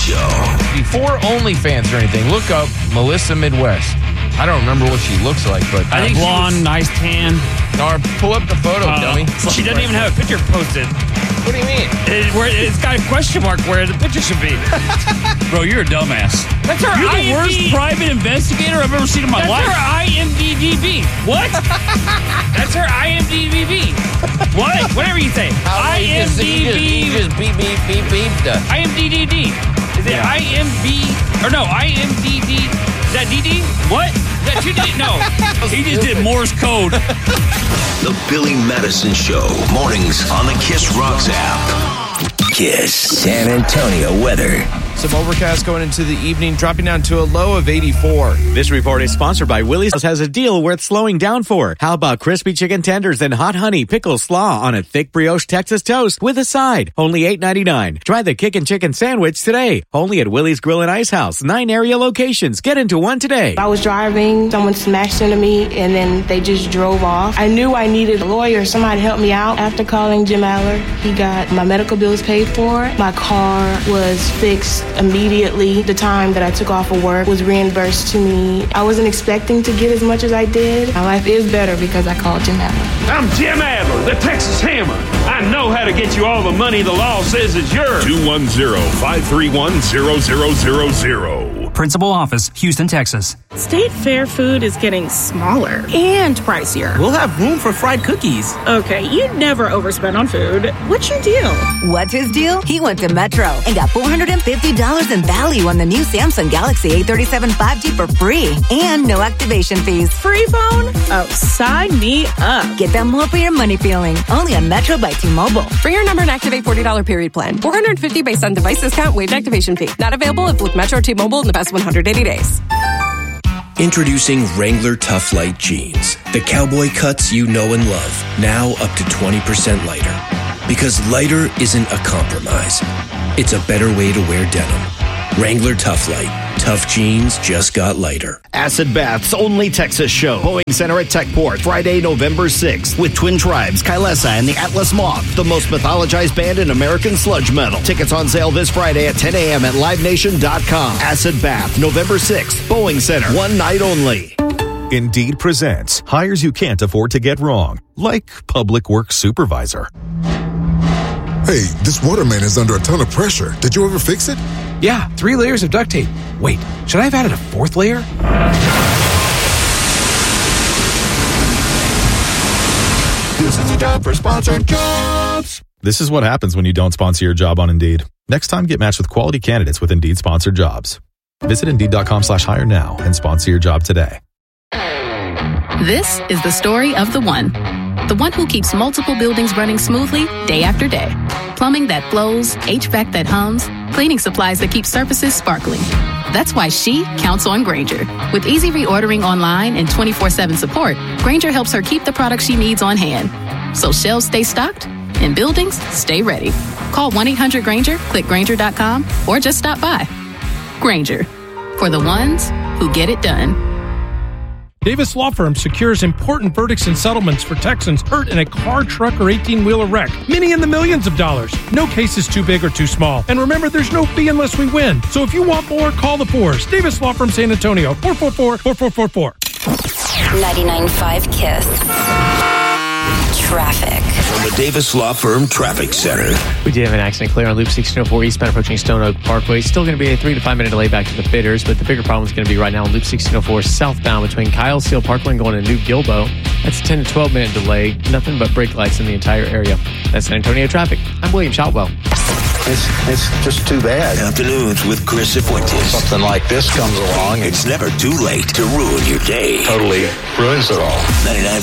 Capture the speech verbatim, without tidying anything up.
Show. Before OnlyFans or anything, look up Melissa Midwest. I don't remember what she looks like, but I think blonde, nice tan. No, pull up the photo, uh, dummy. She doesn't even have a picture posted. What do you mean? It, where, it's got a question mark where the picture should be. Bro, you're a dumbass. That's her You're the I M D- worst private investigator I've ever seen in my That's life. That's her I M D B. What? That's her I M D B. What? Whatever you say. I M D B. You just beep, beep, beep, beep. I M D D D. Is it yeah. I M B? Or no, I M D D. Is that D D? What? Is that you did? No. He just did Morse code. The Billy Madison Show. Mornings on the Kiss Rocks app. Kiss San Antonio weather. Some overcast going into the evening, dropping down to a low of eighty-four. This report is sponsored by Willie's has a deal worth slowing down for. How about crispy chicken tenders and hot honey pickle slaw on a thick brioche Texas toast with a side? Only eight ninety-nine. Try the Kickin' Chicken Sandwich today. Only at Willie's Grill and Ice House. Nine area locations. Get into one today. I was driving. Someone smashed into me, and then they just drove off. I knew I needed a lawyer. Somebody help me out. After calling Jim Aller, he got my medical bills paid for. My car was fixed immediately. The time that I took off of work was reimbursed to me. I wasn't expecting to get as much as I did. My life is better because I called Jim Adler. I'm Jim Adler, the Texas Hammer. I know how to get you all the money the law says is yours. two one zero, five three one, zero zero zero zero. Principal office, Houston, Texas. State Fair food is getting smaller and pricier. We'll have room for fried cookies. Okay, you never overspend on food. What's your deal? What's his deal? He went to Metro and got four hundred fifty dollars in value on the new Samsung Galaxy A thirty-seven five G for free and no activation fees. Free phone? Oh, sign me up. Get that more for your money feeling. Only on Metro by T-Mobile. For your number and activate forty dollars period plan. four hundred fifty dollars based on device discount, waived activation fee. Not available if with Metro T-Mobile in the past one hundred eighty days. Introducing Wrangler Tough Light Jeans. The cowboy cuts you know and love. Now up to twenty percent lighter. Because lighter isn't a compromise. It's a better way to wear denim. Wrangler Tough Light. Tough jeans just got lighter. Acid Bath's only Texas show. Boeing Center at Techport, Friday, November sixth. With Twin Tribes, Kylesa, and the Atlas Moth. The most mythologized band in American sludge metal. Tickets on sale this Friday at ten a.m. at live nation dot com. Acid Bath, November sixth. Boeing Center. One night only. Indeed presents hires you can't afford to get wrong. Like public works supervisor. Hey, this water main is under a ton of pressure. Did you ever fix it? Yeah, three layers of duct tape. Wait, should I have added a fourth layer? This is a job for sponsored jobs. This is what happens when you don't sponsor your job on Indeed. Next time, get matched with quality candidates with Indeed sponsored jobs. Visit Indeed.com slash hire now and sponsor your job today. This is the story of the one. The one who keeps multiple buildings running smoothly day after day. Plumbing that flows, H V A C that hums, cleaning supplies that keep surfaces sparkling. That's why she counts on Grainger. With easy reordering online and twenty-four seven support, Grainger helps her keep the products she needs on hand. So shelves stay stocked and buildings stay ready. Call one eight hundred Grainger, click Grainger dot com, or just stop by. Grainger, for the ones who get it done. Davis Law Firm secures important verdicts and settlements for Texans hurt in a car, truck, or eighteen-wheeler wreck. Many in the millions of dollars. No case is too big or too small. And remember, there's no fee unless we win. So if you want more, call the Fours. Davis Law Firm San Antonio, four four four, four four four four. ninety-nine point five Kiss. Traffic. From the Davis Law Firm Traffic Center. We did have an accident clear on Loop sixteen oh four eastbound approaching Stone Oak Parkway. Still going to be a three to five minute delay back to the Bitters, but the bigger problem is going to be right now on Loop sixteen oh four southbound between Kyle Seal Parkway and going to New Gilbo. That's a ten to twelve minute delay. Nothing but brake lights in the entire area. That's San Antonio traffic. I'm William Shotwell. It's, it's just too bad. Afternoons with Chris Fuentes. Something like this comes along. It's never too late to ruin your day. Totally ruins it all. ninety-nine point